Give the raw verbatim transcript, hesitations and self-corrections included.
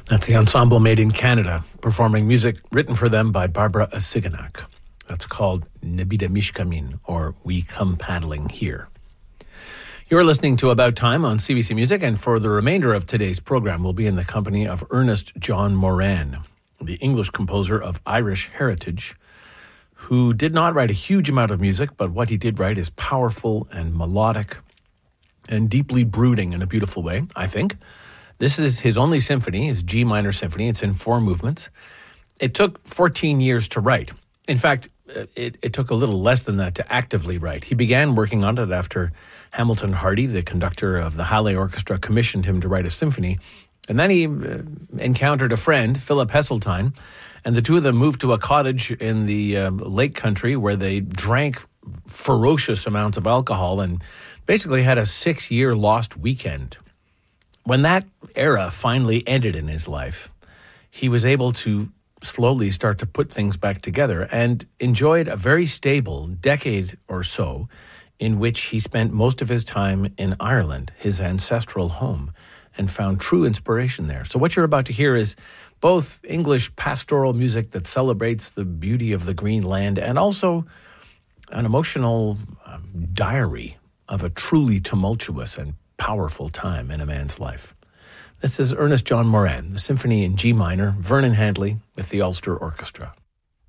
That's the ensemble Made in Canada, performing music written for them by Barbara Asiganak. That's called Nabida Mishkamin, or We Come Paddling Here. You're listening to About Time on C B C Music, and for the remainder of today's program, we'll be in the company of Ernest John Moran, the English composer of Irish heritage, who did not write a huge amount of music, but what he did write is powerful and melodic and deeply brooding in a beautiful way, I think. This is his only symphony, his G minor symphony. It's in four movements. It took fourteen years to write. In fact, it, it took a little less than that to actively write. He began working on it after Hamilton Hardy, the conductor of the Halle Orchestra, commissioned him to write a symphony. And then he uh, encountered a friend, Philip Heseltine, and the two of them moved to a cottage in the uh, Lake Country where they drank ferocious amounts of alcohol and basically had a six-year lost weekend. When that era finally ended in his life, he was able to slowly start to put things back together and enjoyed a very stable decade or so in which he spent most of his time in Ireland, his ancestral home, and found true inspiration there. So what you're about to hear is both English pastoral music that celebrates the beauty of the green land and also an emotional um, diary of a truly tumultuous and powerful time in a man's life. This is Ernest John Moran, the symphony in G minor, Vernon Handley with the Ulster Orchestra.